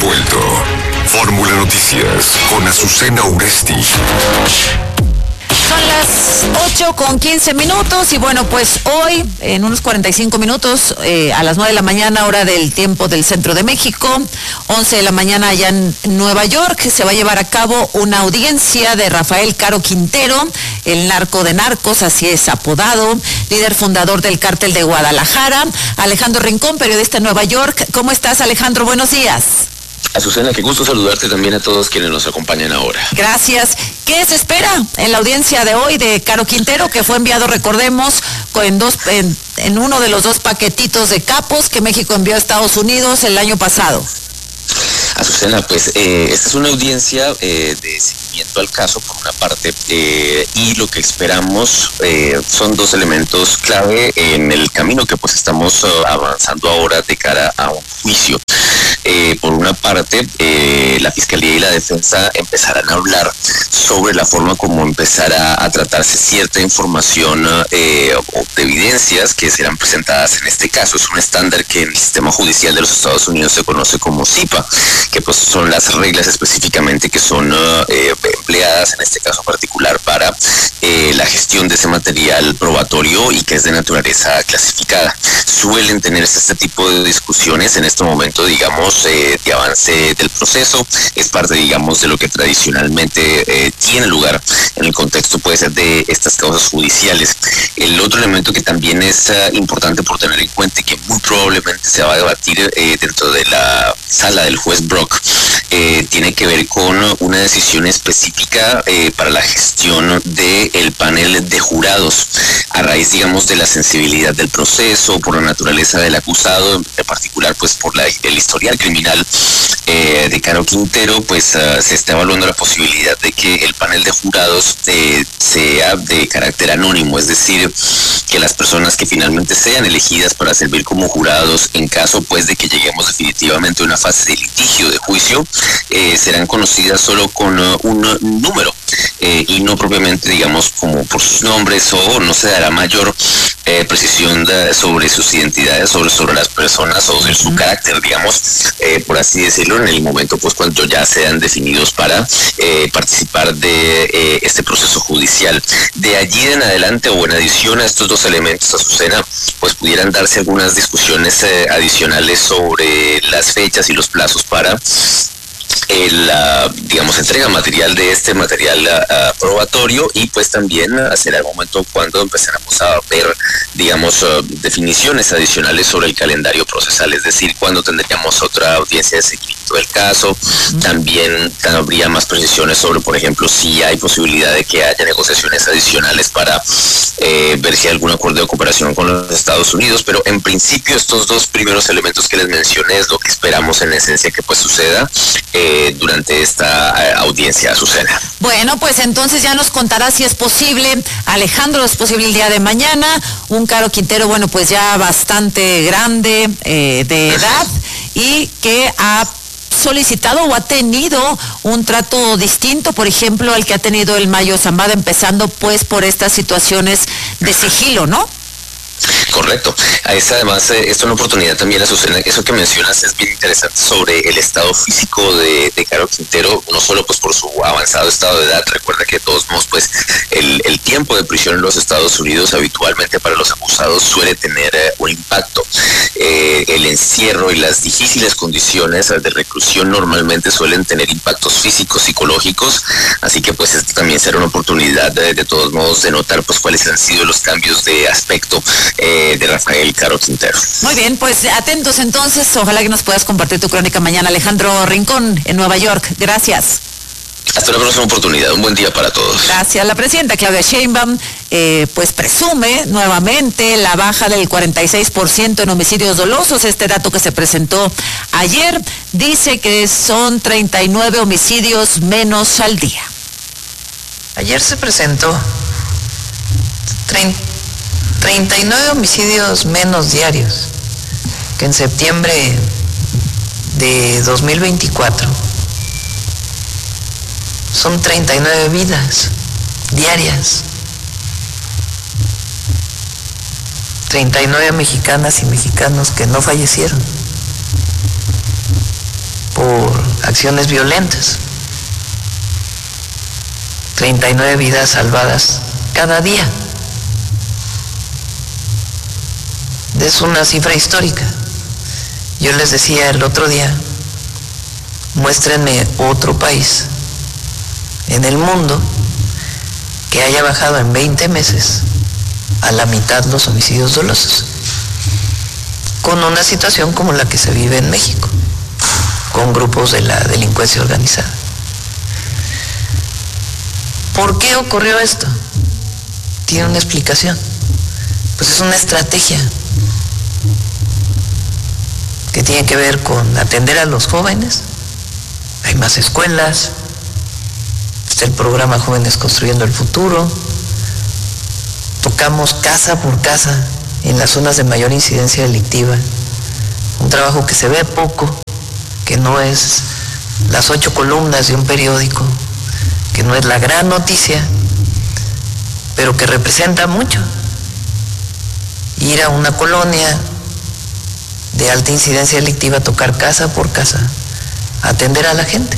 vuelto. Fórmula Noticias con Azucena Uresti. Son las 8:15 y bueno, pues hoy en unos 45 minutos a las 9 de la mañana, hora del tiempo del centro de México, 11 de la mañana allá en Nueva York, se va a llevar a cabo una audiencia de Rafael Caro Quintero, el narco de narcos, así es apodado, líder fundador del Cártel de Guadalajara. Alejandro Rincón, periodista en Nueva York. ¿Cómo estás, Alejandro? Buenos días. Azucena, qué gusto saludarte también a todos quienes nos acompañan ahora. Gracias. ¿Qué se espera en la audiencia de hoy de Caro Quintero, que fue enviado, recordemos, en uno de los dos paquetitos de capos que México envió a Estados Unidos el año pasado? Azucena, pues esta es una audiencia de seguimiento al caso por una parte, y lo que esperamos son dos elementos clave en el camino que pues estamos avanzando ahora de cara a un juicio. Por una parte, la Fiscalía y la Defensa empezarán a hablar sobre la forma como empezará a tratarse cierta información o de evidencias que serán presentadas en este caso. Es un estándar que en el sistema judicial de los Estados Unidos se conoce como CIPA, que pues son las reglas específicamente que son empleadas en este caso particular para la gestión de ese material probatorio y que es de naturaleza clasificada. Suelen tenerse este tipo de discusiones en este momento, digamos, de avance del proceso. Es parte, digamos, de lo que tradicionalmente tiene lugar en el contexto, puede ser, de estas causas judiciales. El otro elemento que también es importante por tener en cuenta y que muy probablemente se va a debatir dentro de la sala del juez Brock, tiene que ver con una decisión específica para la gestión del panel de jurados, a raíz, digamos, de la sensibilidad del proceso, por la naturaleza del acusado, en particular pues por el historial criminal de Caro Quintero, pues se está evaluando la posibilidad de que el panel de jurados sea de carácter anónimo, es decir, que las personas que finalmente sean elegidas para servir como jurados, en caso pues de que lleguemos definitivamente a una fase de litigio, de juicio, serán conocidas solo con un número y no propiamente, digamos, como por sus nombres, o no se dará mayor precisión sobre sus identidades, sobre las personas o de su carácter, digamos, por así decirlo, en el momento pues cuando ya sean definidos para participar de este proceso judicial. De allí en adelante, o en adición a estos dos elementos, Azucena, pues pudieran darse algunas discusiones adicionales sobre las fechas y los plazos para la, digamos, entrega material de este material probatorio, y pues también será el momento cuando empezaremos a ver, digamos, definiciones adicionales sobre el calendario procesal, es decir, cuando tendríamos otra audiencia de seguimiento del caso. También habría más precisiones sobre, por ejemplo, si hay posibilidad de que haya negociaciones adicionales para ver si hay algún acuerdo de cooperación con los Estados Unidos, pero en principio estos dos primeros elementos que les mencioné es lo que esperamos en esencia que pues suceda durante esta audiencia, Azucena. Bueno, pues entonces ya nos contará si es posible, Alejandro, es posible el día de mañana, un Caro Quintero, bueno, pues ya bastante grande de edad y que ha solicitado o ha tenido un trato distinto, por ejemplo, al que ha tenido el Mayo Zambada, empezando pues por estas situaciones de sigilo, ¿no? Correcto. Además, es una oportunidad también, Azucena, eso que mencionas es bien interesante sobre el estado físico de Caro Quintero, no solo pues por su avanzado estado de edad. Recuerda que de todos modos pues el tiempo de prisión en los Estados Unidos habitualmente para los acusados suele tener un impacto. El encierro y las difíciles condiciones de reclusión normalmente suelen tener impactos físicos, psicológicos, así que pues esto también será una oportunidad de todos modos de notar pues cuáles han sido los cambios de aspecto de Rafael Caro Quintero. Muy bien, pues atentos entonces, ojalá que nos puedas compartir tu crónica mañana. Alejandro Rincón en Nueva York, gracias. Hasta una próxima oportunidad, un buen día para todos. Gracias. La presidenta Claudia Sheinbaum pues presume nuevamente la baja del 46% en homicidios dolosos. Este dato que se presentó ayer dice que son 39 homicidios menos al día. Ayer se presentó 39 homicidios menos diarios que en septiembre de 2024. Son 39 vidas diarias. 39 mexicanas y mexicanos que no fallecieron. por acciones violentas. 39 vidas salvadas cada día. Es una cifra histórica. Yo les decía el otro día, muéstrenme otro país en el mundo que haya bajado en 20 meses a la mitad los homicidios dolosos, con una situación como la que se vive en México, con grupos de la delincuencia organizada. ¿Por qué ocurrió esto? Tiene una explicación. Pues es una estrategia que tiene que ver con atender a los jóvenes. Hay más escuelas, está el programa Jóvenes Construyendo el Futuro, tocamos casa por casa en las zonas de mayor incidencia delictiva, un trabajo que se ve poco, que no es las 8 columnas de un periódico, que no es la gran noticia, pero que representa mucho. Ir a una colonia de alta incidencia delictiva, tocar casa por casa, atender a la gente.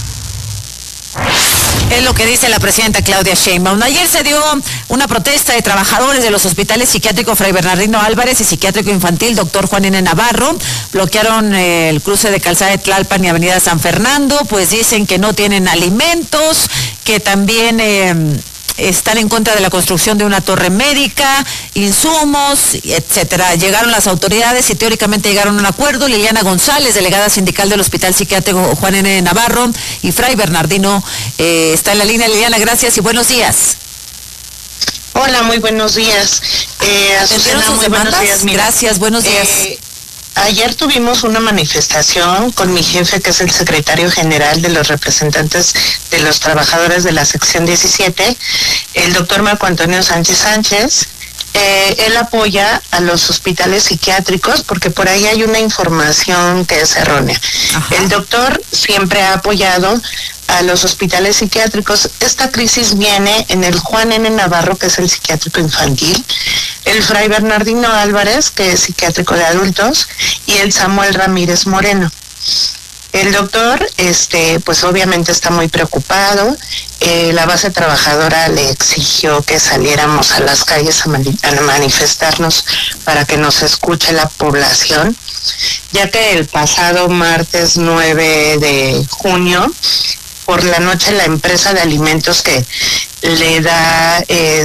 Es lo que dice la presidenta Claudia Sheinbaum. Ayer se dio una protesta de trabajadores de los hospitales psiquiátrico Fray Bernardino Álvarez y psiquiátrico infantil Dr. Juan N. Navarro. Bloquearon el cruce de Calzada de Tlalpan y Avenida San Fernando, pues dicen que no tienen alimentos, que también están en contra de la construcción de una torre médica, insumos, etcétera. Llegaron las autoridades y teóricamente llegaron a un acuerdo. Liliana González, delegada sindical del Hospital Psiquiátrico Juan N. Navarro y Fray Bernardino, está en la línea. Liliana, gracias y buenos días. Hola, muy buenos días. Azucena, muy buenos días. Gracias, buenos días. Ayer tuvimos una manifestación con mi jefe, que es el secretario general de los representantes de los trabajadores de la sección 17, el doctor Marco Antonio Sánchez Sánchez. Él apoya a los hospitales psiquiátricos porque por ahí hay una información que es errónea. Ajá. El doctor siempre ha apoyado a los hospitales psiquiátricos. Esta crisis viene en el Juan N. Navarro, que es el psiquiátrico infantil, el Fray Bernardino Álvarez, que es psiquiátrico de adultos, y el Samuel Ramírez Moreno. El doctor, pues obviamente está muy preocupado. La base trabajadora le exigió que saliéramos a las calles a manifestarnos para que nos escuche la población, ya que el pasado martes 9 de junio, por la noche, la empresa de alimentos que le da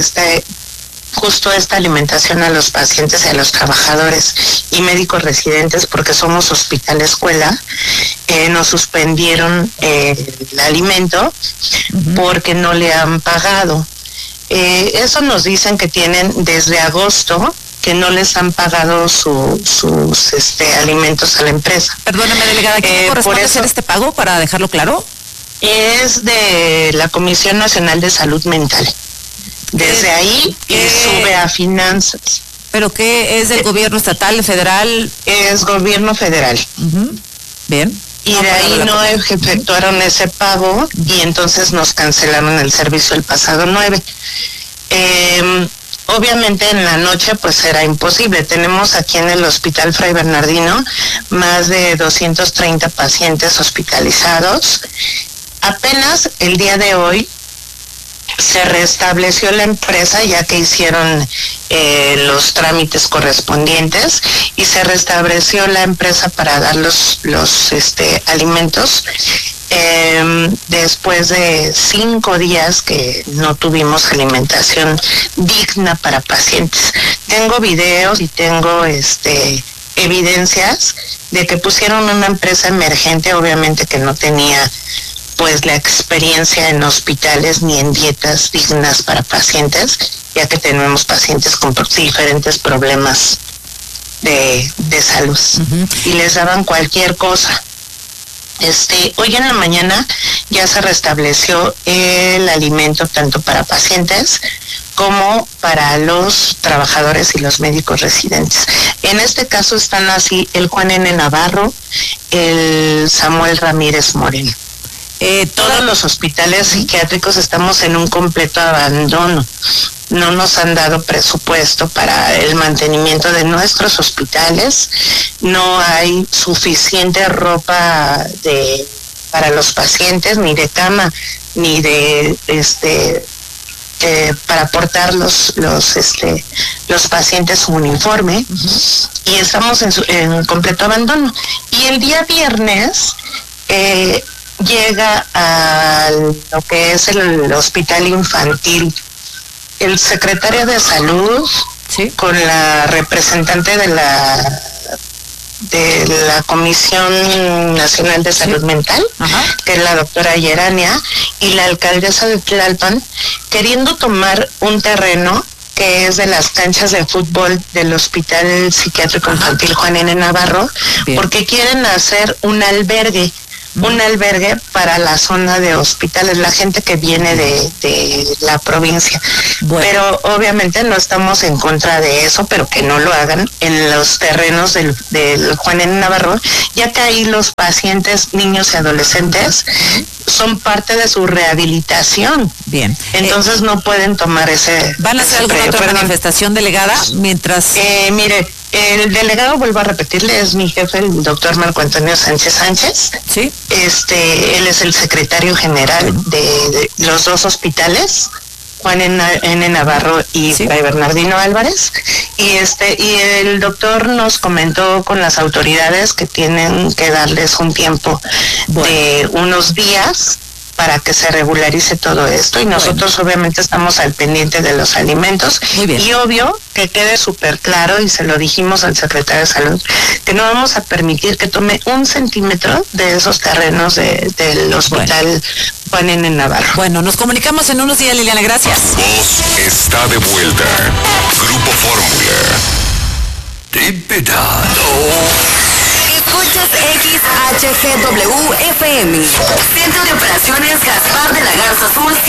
justo esta alimentación a los pacientes y a los trabajadores y médicos residentes, porque somos hospital escuela, nos suspendieron el alimento porque no le han pagado. Eso nos dicen que tienen desde agosto que no les han pagado sus alimentos a la empresa. Perdóneme, delegada, ¿quién corresponde hacer este pago, para dejarlo claro? Es de la Comisión Nacional de Salud Mental. Desde ahí y sube a finanzas. ¿Pero qué es del gobierno estatal, federal? Es gobierno federal. Bien. Y de ahí no efectuaron ese pago y entonces nos cancelaron el servicio el pasado 9. Obviamente en la noche pues era imposible. Tenemos aquí en el Hospital Fray Bernardino más de 230 pacientes hospitalizados. Apenas el día de hoy se restableció la empresa, ya que hicieron los trámites correspondientes, y se restableció la empresa para dar los alimentos después de 5 días que no tuvimos alimentación digna para pacientes. Tengo videos y tengo evidencias de que pusieron una empresa emergente, obviamente que no tenía pues la experiencia en hospitales ni en dietas dignas para pacientes, ya que tenemos pacientes con diferentes problemas de salud, y les daban cualquier cosa. Hoy en la mañana ya se restableció el alimento tanto para pacientes como para los trabajadores y los médicos residentes. En este caso están así el Juan N. Navarro, el Samuel Ramírez Moreno. Todos los hospitales psiquiátricos estamos en un completo abandono. no nos han dado presupuesto para el mantenimiento de nuestros hospitales, no hay suficiente ropa para los pacientes, ni de cama, ni de para portar los pacientes su uniforme. Y estamos en completo abandono. Y el día viernes llega a lo que es el hospital infantil el secretario de Salud, ¿sí?, con la representante de la Comisión Nacional de Salud, sí, Mental, que es la doctora Yerania, y la alcaldesa de Tlalpan, queriendo tomar un terreno que es de las canchas de fútbol del Hospital Psiquiátrico Infantil Juan N. Navarro, bien, porque quieren hacer un albergue para la zona de hospitales, la gente que viene de la provincia. Bueno. Pero obviamente no estamos en contra de eso, pero que no lo hagan en los terrenos del Juan N. Navarro, ya que ahí los pacientes, niños y adolescentes, son parte de su rehabilitación. Bien. Entonces no pueden tomar ese... ¿Van a hacer alguna otra manifestación, delegada? Mientras... mire, el delegado, vuelvo a repetirle, es mi jefe, el doctor Marco Antonio Sánchez. Sí. Él es el secretario general de los dos hospitales, Juan N. Navarro y Fray Bernardino Álvarez. Y el doctor nos comentó con las autoridades que tienen que darles un tiempo de unos días para que se regularice todo esto, y nosotros obviamente estamos al pendiente de los alimentos. Muy bien. Y obvio que quede súper claro, y se lo dijimos al secretario de Salud, que no vamos a permitir que tome 1 centímetro de esos terrenos del hospital Juan N. Navarro. Bueno, nos comunicamos en unos días, Liliana, gracias. Voz está de vuelta. Grupo Fórmula. Escuchas XHGW FM. Centro de Operaciones Gaspar de la Garza Azul.